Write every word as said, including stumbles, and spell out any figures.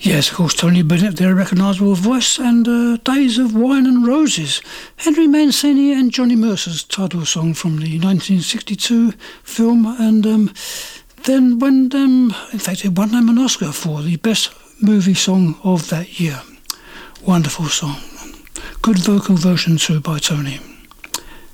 Yes, of course, Tony Bennett, their recognisable voice, and uh, Days of Wine and Roses, Henry Mancini and Johnny Mercer's title song from the nineteen sixty-two film, and um, then when, um, in fact, it won them an Oscar for the best movie song of that year. Wonderful song. Good vocal version too by Tony.